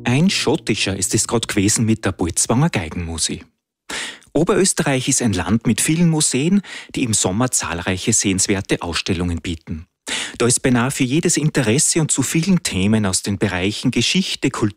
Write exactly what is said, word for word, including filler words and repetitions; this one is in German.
Ein schottischer ist es gerade gewesen mit der Bolzwanger Geigenmusik. Oberösterreich ist ein Land mit vielen Museen, die im Sommer zahlreiche sehenswerte Ausstellungen bieten. Da ist beinahe für jedes Interesse und zu vielen Themen aus den Bereichen Geschichte, Kultur